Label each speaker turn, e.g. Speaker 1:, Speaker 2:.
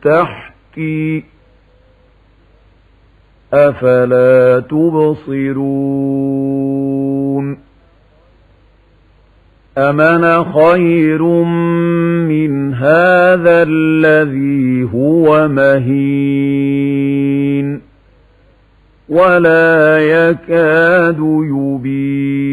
Speaker 1: تحتي أفلا تبصرون أمن خير من هذا الذي هو مهين ولا يكاد يبين